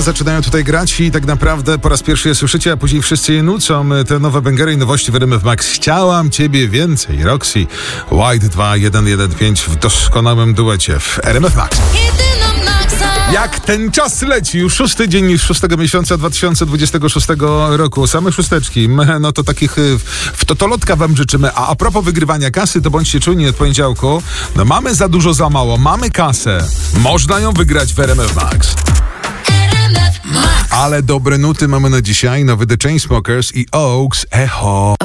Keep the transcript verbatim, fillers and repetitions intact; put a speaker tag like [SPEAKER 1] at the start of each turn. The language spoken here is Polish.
[SPEAKER 1] dnia zaczynają tutaj grać i tak naprawdę po raz pierwszy je słyszycie, a później wszyscy je nucą. Te nowe bęgery i nowości w R M F Max. Chciałam ciebie więcej. Roxy, White dwa jeden jeden pięć w doskonałym duecie w R M F Max. Jak ten czas leci, już szósty dzień szóstego miesiąca dwa tysiące dwudziestego szóstego roku. Same szósteczki, no to takich w totolotka wam życzymy. A a propos wygrywania kasy, to bądźcie czujni od poniedziałku. No mamy za dużo, za mało, mamy kasę. Można ją wygrać w R M F Max. Ale dobre nuty mamy na dzisiaj. Nowy The Chainsmokers i Oaks Echo.